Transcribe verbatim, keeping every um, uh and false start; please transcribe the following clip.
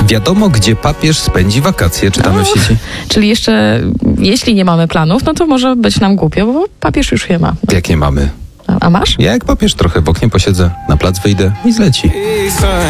Wiadomo, gdzie papież spędzi wakacje, czytamy O, w sieci. Czyli jeszcze, jeśli nie mamy planów, no to może być nam głupio, bo papież już je ma. Jak nie mamy? A, a masz? Ja jak papież trochę w oknie posiedzę, na plac wyjdę i zleci.